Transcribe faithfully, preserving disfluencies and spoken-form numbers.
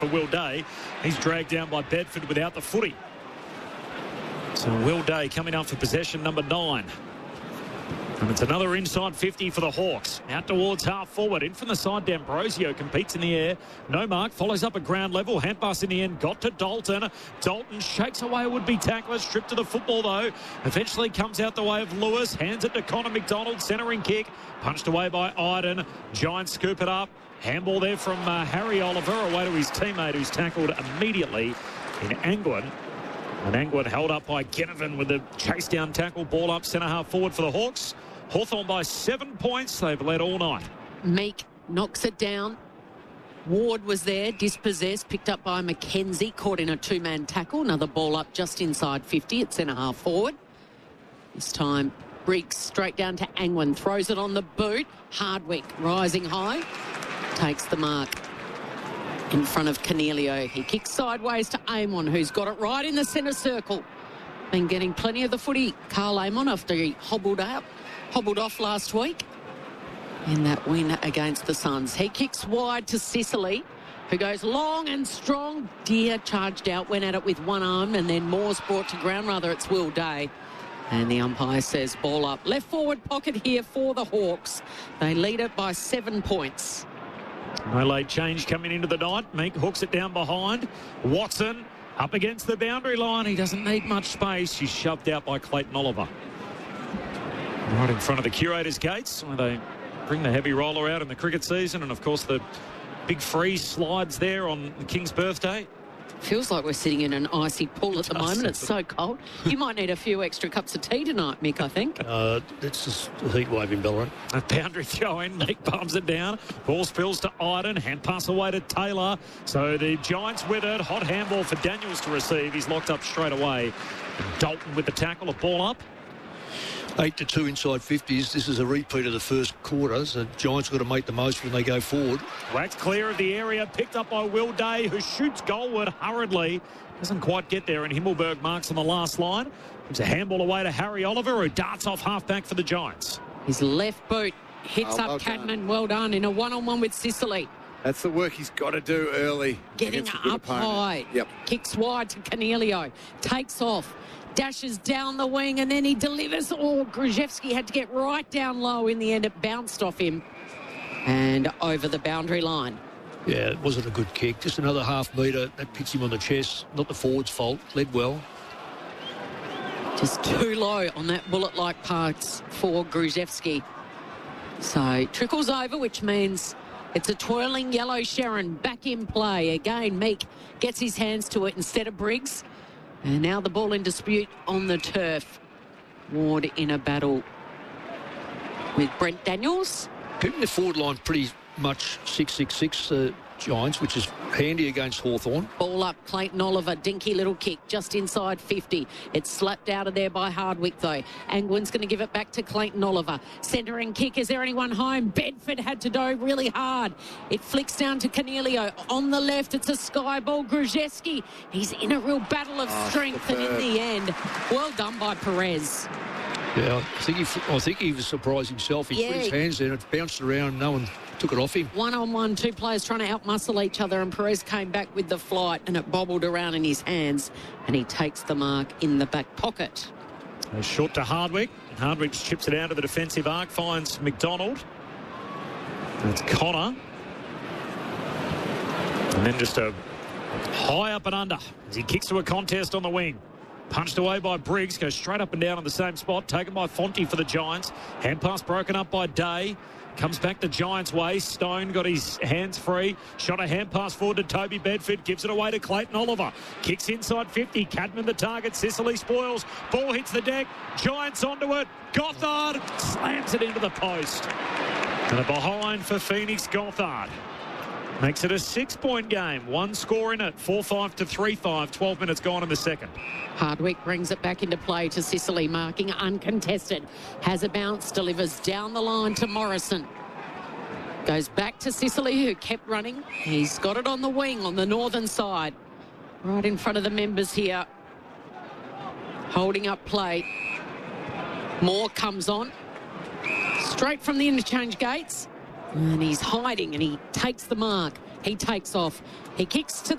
for Will Day. He's dragged down by Bedford without the footy. So Will Day coming up for possession number nine. And it's another inside fifty for the Hawks. Out towards half forward. In from the side, D'Ambrosio competes in the air. No mark. Follows up at ground level. Hand pass in the end. Got to Dalton. Dalton shakes away a would-be tackler. Stripped to the football, though. Eventually comes out the way of Lewis. Hands it to Connor McDonald. Centering kick. Punched away by Iden. Giants scoop it up. Handball there from uh, Harry Oliver. Away to his teammate, who's tackled immediately in Angwin. And Angwin held up by Ginnivan with the chase down tackle. Ball up centre half forward for the Hawks. Hawthorn by seven points. They've led all night. Meek knocks it down. Ward was there, dispossessed, picked up by McKenzie, caught in a two-man tackle. Another ball up just inside fifty at centre half forward. This time, Briggs straight down to Angwin, throws it on the boot. Hardwick rising high, takes the mark in front of Cornelio. He kicks sideways to Amon, who's got it right in the centre circle. Been getting plenty of the footy, Carl Amon, after he hobbled up. Hobbled off last week in that win against the Suns. He kicks wide to Sicily, who goes long and strong. Deer charged out, went at it with one arm, and then Moore's brought to ground. Rather, it's Will Day. And the umpire says ball up. Left forward pocket here for the Hawks. They lead it by seven points. No late change coming into the night. Meek hooks it down behind. Watson up against the boundary line. He doesn't need much space. He's shoved out by Clayton Oliver. Right in front of the Curators' gates, where they bring the heavy roller out in the cricket season. And, of course, the big freeze slides there on the King's birthday. Feels like we're sitting in an icy pool at the moment. It's so cold. You might need a few extra cups of tea tonight, Mick, I think. Uh, it's just a heat wave in Ballarat. A boundary throw in. Meek bums it down. Ball spills to Iden. Hand pass away to Taylor. So the Giants with it. Hot handball for Daniels to receive. He's locked up straight away. Dalton with the tackle. A ball up. Eight to two inside fifties. This is a repeat of the first quarter. So Giants got to make the most when they go forward. Whacked clear of the area. Picked up by Will Day, who shoots goalward hurriedly. Doesn't quite get there, and Himmelberg marks on the last line. Gives a handball away to Harry Oliver, who darts off half-back for the Giants. His left boot hits oh, well up Cadman. Done. Well done in a one-on-one with Sicily. That's the work he's got to do early. Getting up high. Yep. Kicks wide to Cornelio. Takes off. Dashes down the wing, and then he delivers. Oh, Gruszewski had to get right down low. In the end, it bounced off him and over the boundary line. Yeah, it wasn't a good kick. Just another half metre. That hits him on the chest. Not the forward's fault. Led well. Just too low on that bullet-like pass for Gruszewski. So trickles over, which means it's a twirling yellow Sharon back in play. Again, Meek gets his hands to it instead of Briggs. And now the ball in dispute on the turf. Ward in a battle with Brent Daniels. Keeping the forward line pretty much six six six, the Giants, which is handy against Hawthorn. Ball up, Clayton Oliver, dinky little kick just inside fifty. It's slapped out of there by Hardwick, though. Angwin's going to give it back to Clayton Oliver. Centering kick, is there anyone home? Bedford had to dive really hard. It flicks down to Cornelio. On the left, it's a sky ball. Gruszewski, he's in a real battle of oh, strength, and in the end, well done by Perez. Yeah, I think he, I think he was surprised himself. He Yeah. put his hands there and it bounced around. No one took it off him. One on one, two players trying to outmuscle each other, and Perez came back with the flight, and it bobbled around in his hands, and he takes the mark in the back pocket. A short to Hardwick. Hardwick chips it out of the defensive arc, finds McDonald. That's Connor. And then just a high up and under as he kicks to a contest on the wing. Punched away by Briggs, goes straight up and down on the same spot. Taken by Fonte for the Giants. Hand pass broken up by Day. Comes back the Giants' way. Stone got his hands free. Shot a hand pass forward to Toby Bedford. Gives it away to Clayton Oliver. Kicks inside fifty. Cadman the target. Sicily spoils. Ball hits the deck. Giants onto it. Gothard slams it into the post. And a behind for Phoenix Gothard. Makes it a six-point game. One score in it. four five to three five. twelve minutes gone in the second. Hardwick brings it back into play to Sicily, marking uncontested. Has a bounce, delivers down the line to Morrison. Goes back to Sicily, who kept running. He's got it on the wing on the northern side. Right in front of the members here. Holding up play. Moore comes on. Straight from the interchange gates. And he's hiding, and he takes the mark. He takes off. He kicks to the